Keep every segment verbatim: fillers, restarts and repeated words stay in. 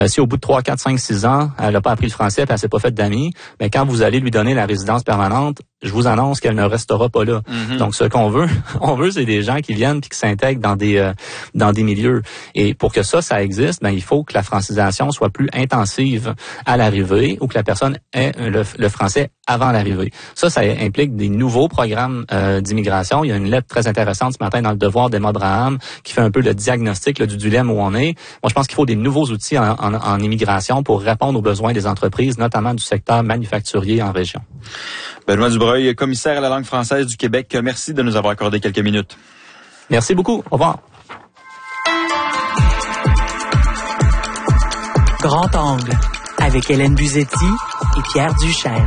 Euh, si au bout de trois, quatre, cinq, six ans, elle n'a pas appris le français et elle s'est pas faite d'amis, mais quand vous allez lui donner la résidence permanente, je vous annonce qu'elle ne restera pas là. Mm-hmm. Donc, ce qu'on veut, on veut, c'est des gens qui viennent puis qui s'intègrent dans des euh, dans des milieux. Et pour que ça, ça existe, ben il faut que la francisation soit plus intensive à l'arrivée ou que la personne ait le, le français avant l'arrivée. Ça, ça implique des nouveaux programmes euh, d'immigration. Il y a une lettre très intéressante ce matin dans le Devoir d'Emma Braham qui fait un peu le diagnostic là, du dilemme où on est. Moi, je pense qu'il faut des nouveaux outils en, en, en immigration pour répondre aux besoins des entreprises, notamment du secteur manufacturier en région. Benoît Dubreuil, commissaire à la langue française du Québec, merci de nous avoir accordé quelques minutes. Merci beaucoup. Au revoir. Grand Angle, avec Hélène Buzetti et Pierre Duchesne.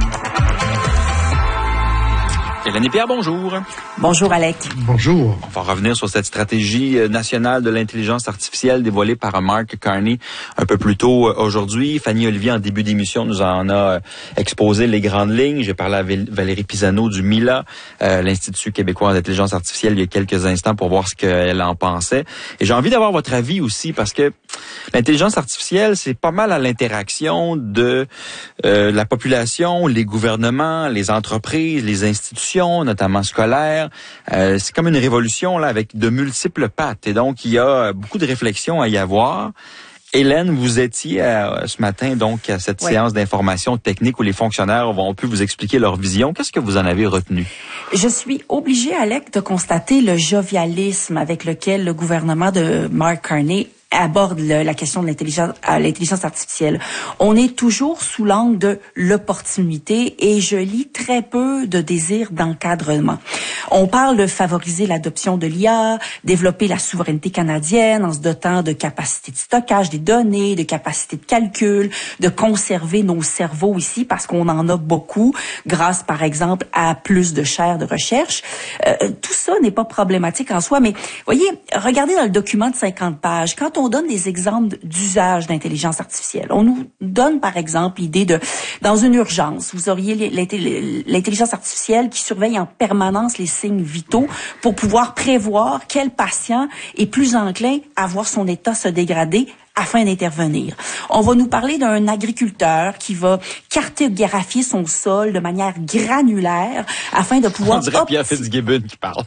Hélène et Pierre, bonjour. Bonjour, Alec. Bonjour. On va revenir sur cette stratégie nationale de l'intelligence artificielle dévoilée par Mark Carney un peu plus tôt aujourd'hui. Fanny Olivier, en début d'émission, nous en a exposé les grandes lignes. J'ai parlé à Valérie Pisano du MILA, euh, l'Institut québécois d'intelligence artificielle, il y a quelques instants pour voir ce qu'elle en pensait. Et j'ai envie d'avoir votre avis aussi parce que l'intelligence artificielle, c'est pas mal à l'interaction de euh, la population, les gouvernements, les entreprises, les institutions, notamment scolaires. Euh, c'est comme une révolution là avec de multiples pattes. Et donc, il y a beaucoup de réflexions à y avoir. Hélène, vous étiez euh, ce matin donc à cette oui. séance d'information technique où les fonctionnaires ont pu vous expliquer leur vision. Qu'est-ce que vous en avez retenu? Je suis obligée, Alec, de constater le jovialisme avec lequel le gouvernement de Mark Carney aborde le, la question de l'intelligence, euh, l'intelligence artificielle. On est toujours sous l'angle de l'opportunité et je lis très peu de désir d'encadrement. On parle de favoriser l'adoption de l'I A, développer la souveraineté canadienne en se dotant de capacités de stockage des données, de capacités de calcul, de conserver nos cerveaux ici parce qu'on en a beaucoup grâce, par exemple, à plus de chaires de recherche. Euh, tout ça n'est pas problématique en soi, mais voyez, regardez dans le document de cinquante pages, quand on On donne des exemples d'usage d'intelligence artificielle. On nous donne, par exemple, l'idée de, dans une urgence, vous auriez l'intelligence artificielle qui surveille en permanence les signes vitaux pour pouvoir prévoir quel patient est plus enclin à voir son état se dégrader afin d'intervenir. On va nous parler d'un agriculteur qui va cartographier son sol de manière granulaire afin de pouvoir... On dirait opti- Pierre Fitzgibbon qui parle.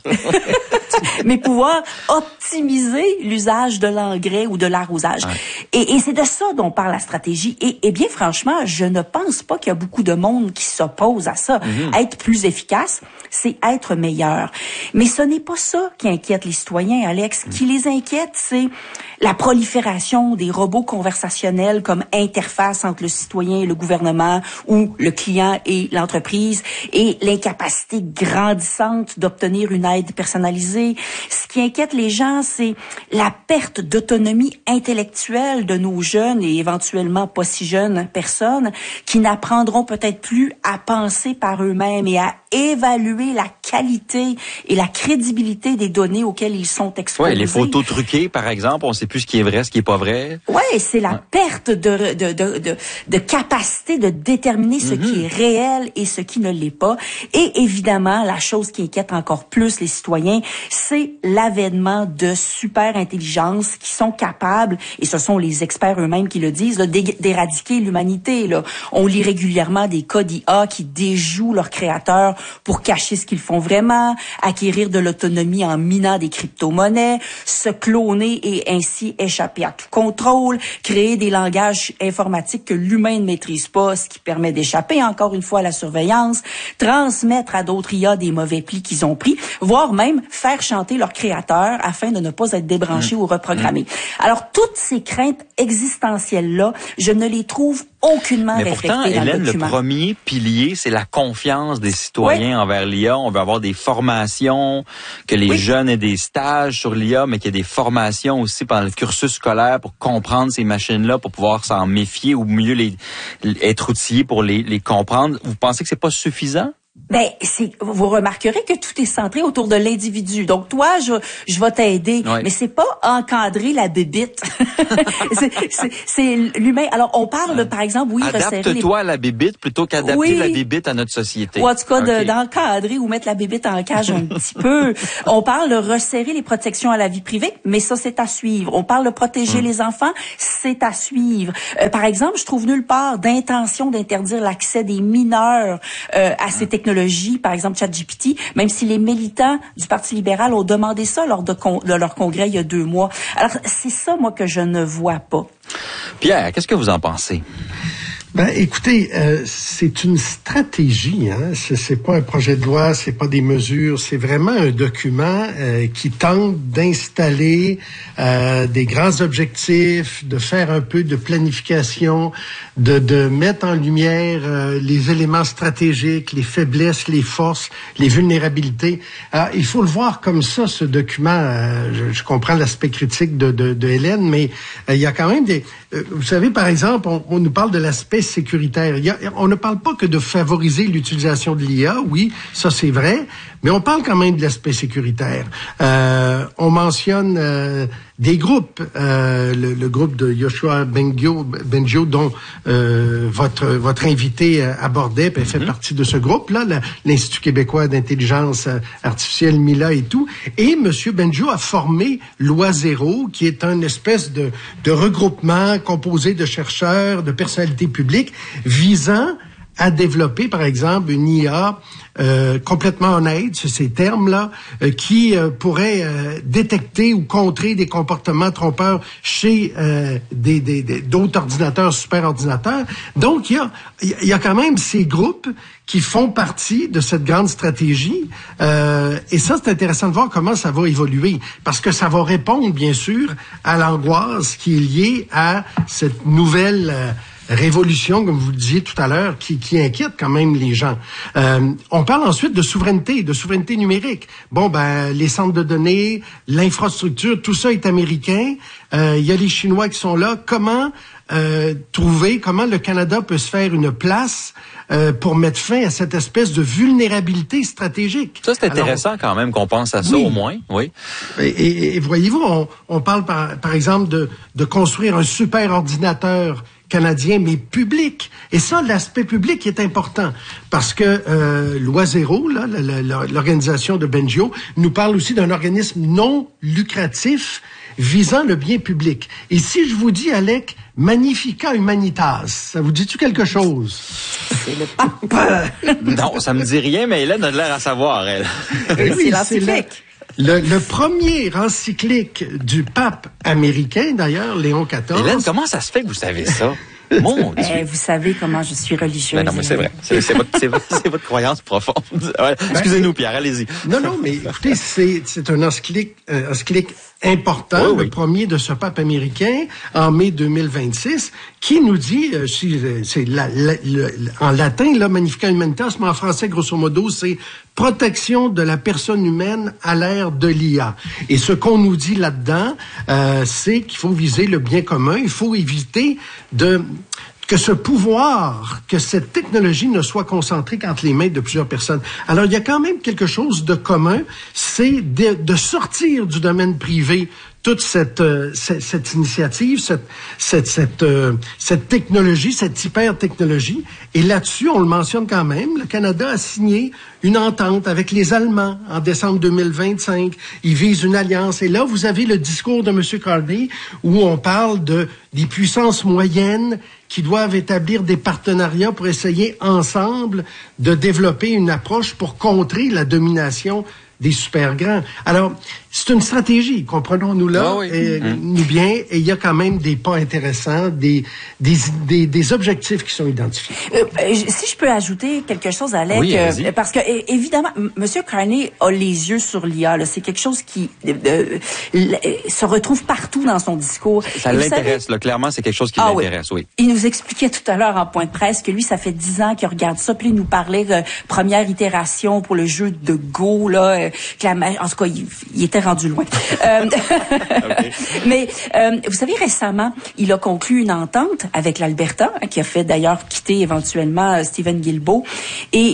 mais pouvoir optimiser l'usage de l'engrais ou de l'arrosage. Ouais. Et, et c'est de ça dont parle la stratégie. Et, et bien franchement, je ne pense pas qu'il y a beaucoup de monde qui s'oppose à ça. Mm-hmm. Être plus efficace, c'est être meilleur. Mais ce n'est pas ça qui inquiète les citoyens, Alex. Ce qui les inquiète, c'est la prolifération des robots conversationnels comme interface entre le citoyen et le gouvernement ou le client et l'entreprise et l'incapacité grandissante d'obtenir une aide personnalisée. Ce qui inquiète les gens, c'est la perte d'autonomie intellectuelle de nos jeunes et éventuellement pas si jeunes personnes qui n'apprendront peut-être plus à penser par eux-mêmes et à évaluer la qualité et la crédibilité des données auxquelles ils sont exposés. Oui, les photos truquées, par exemple, on ne sait plus ce qui est vrai, ce qui est pas vrai. Oui, c'est la ouais. perte de, de, de, de, de capacité de déterminer ce mm-hmm. qui est réel et ce qui ne l'est pas. Et évidemment, la chose qui inquiète encore plus les citoyens, c'est l'avènement de super intelligences qui sont capables, et ce sont les experts eux-mêmes qui le disent, là, d'éradiquer l'humanité. Là. On lit régulièrement des cas d'I A qui déjouent leurs créateurs pour cacher ce qu'ils font vraiment, acquérir de l'autonomie en minant des crypto-monnaies, se cloner et ainsi échapper à tout contrôle, créer des langages informatiques que l'humain ne maîtrise pas, ce qui permet d'échapper encore une fois à la surveillance, transmettre à d'autres I A des mauvais plis qu'ils ont pris, voire même faire chanter leurs créateurs afin de ne pas être débranchés mmh. ou reprogrammés. Mmh. Alors, toutes ces craintes existentielles-là, je ne les trouve aucunement Mais reflétées pourtant, dans Hélène, le document. Le premier pilier, c'est la confiance des citoyens oui. envers l'I A. On veut avoir des formations, que les oui. jeunes aient des stages sur l'I A, mais qu'il y ait des formations aussi pendant le cursus scolaire pour comprendre ces machines-là, pour pouvoir s'en méfier ou mieux les, les être outillés pour les, les comprendre. Vous pensez que c'est pas suffisant? Ben, c'est, vous remarquerez que tout est centré autour de l'individu. Donc, toi, je, je vais t'aider. Oui. Mais c'est pas encadrer la bébite. c'est, c'est, c'est l'humain. Alors, on parle, euh, par exemple, oui, resserrer les... Adapte-toi à la bébite plutôt qu'adapter oui. la bébite à notre société. Ou en tout cas, okay. de, d'encadrer ou mettre la bébite en cage un petit peu. On parle de resserrer les protections à la vie privée, mais ça, c'est à suivre. On parle de protéger hum. les enfants, c'est à suivre. Euh, par exemple, je trouve nulle part d'intention d'interdire l'accès des mineurs euh, à ces hum. technologies. Par exemple, ChatGPT, même si les militants du Parti libéral ont demandé ça lors de, con, de leur congrès il y a deux mois. Alors, c'est ça, moi, que je ne vois pas. Pierre, qu'est-ce que vous en pensez? Ben, écoutez, euh, c'est une stratégie, hein. C'est, c'est pas un projet de loi, c'est pas des mesures, c'est vraiment un document euh, qui tente d'installer euh, des grands objectifs, de faire un peu de planification, de, de mettre en lumière euh, les éléments stratégiques, les faiblesses, les forces, les vulnérabilités. Alors, il faut le voir comme ça, ce document. Euh, je, je comprends l'aspect critique de, de, de Hélène, mais euh, il y a quand même des... Euh, vous savez, par exemple, on, on nous parle de l'aspect sécuritaire. Il y a, on ne parle pas que de favoriser l'utilisation de l'I A, oui, ça c'est vrai, mais on parle quand même de l'aspect sécuritaire. Euh, on mentionne euh, des groupes, euh, le, le groupe de Yoshua Bengio, Bengio dont euh, votre votre invité abordait, puis elle fait mm-hmm. partie de ce groupe-là, la, l'Institut québécois d'intelligence artificielle, Mila et tout. Et Monsieur Bengio a formé Loisero, qui est une espèce de, de regroupement composé de chercheurs, de personnalités publiques, visant à développer, par exemple, une I A euh, complètement honnête, c'est ces termes-là, euh, qui euh, pourrait euh, détecter ou contrer des comportements trompeurs chez euh, des, des, des, d'autres ordinateurs, super-ordinateurs. Donc, il y a, il y a quand même ces groupes qui font partie de cette grande stratégie. Euh, et ça, c'est intéressant de voir comment ça va évoluer, parce que ça va répondre, bien sûr, à l'angoisse qui est liée à cette nouvelle... Euh, révolution, comme vous le disiez tout à l'heure, qui, qui inquiète quand même les gens. Euh, on parle ensuite de souveraineté, de souveraineté numérique. Bon, ben, les centres de données, l'infrastructure, tout ça est américain. Euh, il y a les Chinois qui sont là. Comment euh, trouver, comment le Canada peut se faire une place euh, pour mettre fin à cette espèce de vulnérabilité stratégique? Ça, c'est intéressant Alors, quand même qu'on pense à ça, oui. au moins. Oui. Et, et, et voyez-vous, on, on parle par, par exemple de, de construire un super ordinateur canadien, mais public. Et ça, l'aspect public est important parce que euh, Loisero, là, la, la, l'organisation de Bengio, nous parle aussi d'un organisme non lucratif visant le bien public. Et si je vous dis, Alec, Magnifica Humanitas, ça vous dit-tu quelque chose? C'est le pape! Non, ça me dit rien, mais Hélène a l'air à savoir, elle. Oui, c'est l'encyclique. Le, le premier encyclique du pape américain, d'ailleurs, Léon quatorze. Hélène, comment ça se fait que vous savez ça? Mon Dieu. Eh, vous savez comment je suis religieuse. Ben non, mais c'est vrai. C'est, c'est, votre, c'est, votre, c'est votre croyance profonde. Ouais, excusez-nous, Pierre, allez-y. Non, non, mais écoutez, c'est, c'est un encyclique, euh, encyclique important, oui, oui. le premier de ce pape américain, en mai deux mille vingt-six, qui nous dit, euh, c'est la, la, le, en latin, là, Magnifica Humanitas, mais en français, grosso modo, c'est protection de la personne humaine à l'ère de l'I A. Et ce qu'on nous dit là-dedans, euh, c'est qu'il faut viser le bien commun, il faut éviter de... que ce pouvoir, que cette technologie ne soit concentrée qu'entre les mains de plusieurs personnes. Alors, il y a quand même quelque chose de commun, c'est de, de sortir du domaine privé toute cette, euh, cette, cette initiative, cette, cette, cette, euh, cette technologie, cette hyper-technologie. Et là-dessus, on le mentionne quand même, le Canada a signé une entente avec les Allemands en décembre deux mille vingt-cinq. Ils visent une alliance. Et là, vous avez le discours de M. Carney où on parle de des puissances moyennes qui doivent établir des partenariats pour essayer ensemble de développer une approche pour contrer la domination des super grands. Alors, c'est une stratégie, comprenons-nous là, oh oui. et, mmh. nous bien, et il y a quand même des pas intéressants, des des des, des objectifs qui sont identifiés. Euh, si je peux ajouter quelque chose, Alec, oui, euh, parce que évidemment, M. Carney a les yeux sur l'I A. Là. C'est quelque chose qui euh, se retrouve partout dans son discours. Ça et l'intéresse, savez, là, clairement, c'est quelque chose qui ah, l'intéresse, oui. oui. Il nous expliquait tout à l'heure en point de presse que lui, ça fait dix ans qu'il regarde ça, puis il nous parlait de première itération pour le jeu de Go, là, euh, que la, en tout cas, il, il était rendu loin. euh, okay. Mais euh, vous savez, récemment, il a conclu une entente avec l'Alberta, hein, qui a fait d'ailleurs quitter éventuellement euh, Stephen Guilbeault. Et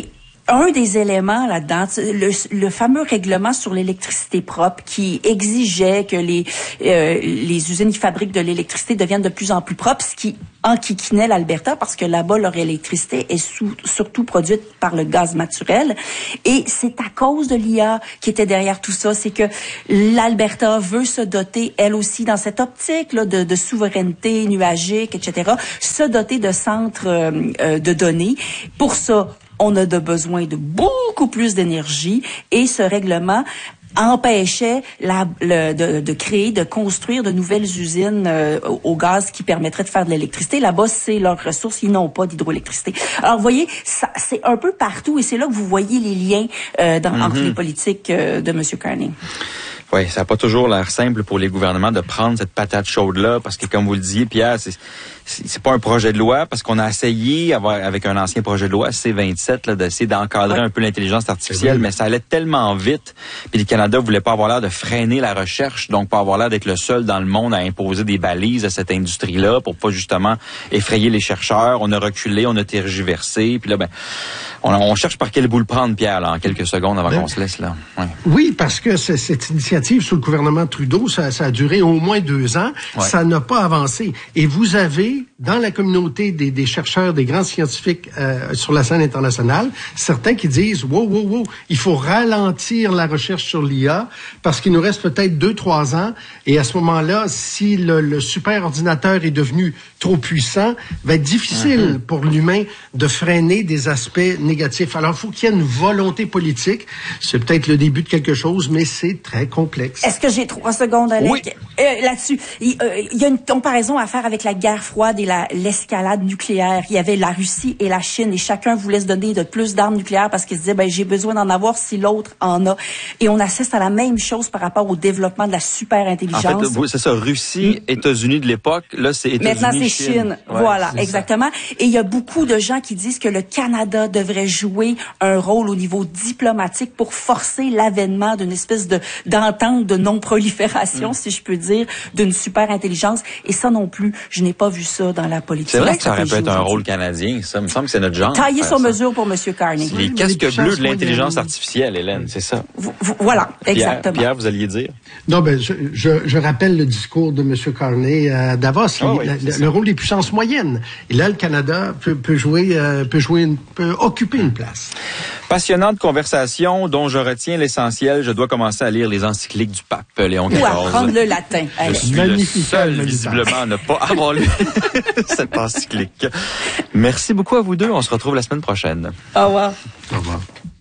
un des éléments là-dedans, le, le fameux règlement sur l'électricité propre qui exigeait que les euh, les usines qui fabriquent de l'électricité deviennent de plus en plus propres, ce qui enquiquinait l'Alberta parce que là-bas, leur électricité est sous, surtout produite par le gaz naturel. Et c'est à cause de l'I A qui était derrière tout ça. C'est que l'Alberta veut se doter, elle aussi, dans cette optique là, de, de souveraineté nuagique, et cetera, se doter de centres euh, de données. Pour ça, on a de besoin de beaucoup plus d'énergie et ce règlement empêchait la, le, de, de créer, de construire de nouvelles usines euh, au gaz qui permettraient de faire de l'électricité. Là-bas, c'est leur ressource, ils n'ont pas d'hydroélectricité. Alors, vous voyez, ça, c'est un peu partout et c'est là que vous voyez les liens euh, dans, mm-hmm. entre les politiques euh, de M. Carney. Oui, ça n'a pas toujours l'air simple pour les gouvernements de prendre cette patate chaude-là, parce que, comme vous le disiez, Pierre, c'est, c'est, c'est pas un projet de loi, parce qu'on a essayé, avoir, avec un ancien projet de loi, C vingt-sept, là, d'essayer d'encadrer ouais. un peu l'intelligence artificielle, oui. mais ça allait tellement vite, puis le Canada voulait pas avoir l'air de freiner la recherche, donc pas avoir l'air d'être le seul dans le monde à imposer des balises à cette industrie-là, pour pas justement effrayer les chercheurs. On a reculé, on a tergiversé, puis là, ben, on, on cherche par quel bout le prendre, Pierre, là, en quelques secondes avant ben, qu'on se laisse, là. Ouais. Oui, parce que c'est, cette initiative sous le gouvernement Trudeau, ça, ça a duré au moins deux ans. Ouais. Ça n'a pas avancé. Et vous avez, dans la communauté des, des chercheurs, des grands scientifiques euh, sur la scène internationale, certains qui disent, wow, wow, wow, il faut ralentir la recherche sur l'I A parce qu'il nous reste peut-être deux, trois ans. Et à ce moment-là, si le, le super ordinateur est devenu trop puissant, va être difficile mm-hmm. pour l'humain de freiner des aspects négatifs. Alors, il faut qu'il y ait une volonté politique. C'est peut-être le début de quelque chose, mais c'est très complexe. Est-ce que j'ai trois secondes, Alec? Oui. Euh, là-dessus, il, euh, il y a une comparaison à faire avec la guerre froide et la, l'escalade nucléaire. Il y avait la Russie et la Chine et chacun voulait se donner de plus d'armes nucléaires parce qu'il se disait, ben, j'ai besoin d'en avoir si l'autre en a. Et on assiste à la même chose par rapport au développement de la super-intelligence. En fait, c'est ça, Russie, mmh. États-Unis de l'époque, là, c'est États-Unis, Maintenant, c'est Chine. Chine. Ouais, voilà, c'est exactement. Ça. Et il y a beaucoup de gens qui disent que le Canada devrait jouer un rôle au niveau diplomatique pour forcer l'avènement d'une espèce de, d'entente de non-prolifération, mmh. si je peux dire, d'une super-intelligence. Et ça non plus, je n'ai pas vu ça dans la politique. C'est vrai que ça aurait pu être un rôle canadien, ça. Il me semble que c'est notre genre. Taillé sur mesure pour M. Carney. Les oui, casques les bleus de l'intelligence artificielle, Hélène, c'est ça. V- v- voilà, Pierre, exactement. Pierre, vous alliez dire? Non, ben, je, je, je rappelle le discours de M. Carney à Davos, oh, oui, le, le rôle des puissances moyennes. Et là, le Canada peut, peut jouer, euh, peut jouer, une, peut occuper une place. Passionnante conversation dont je retiens l'essentiel. Je dois commencer à lire les encycliques du pape Léon quatorze. Ou apprendre le latin. Je suis Magnifique, le seul, visiblement, à ne pas avoir lu cette encyclique. Merci beaucoup à vous deux. On se retrouve la semaine prochaine. Au revoir. Au revoir.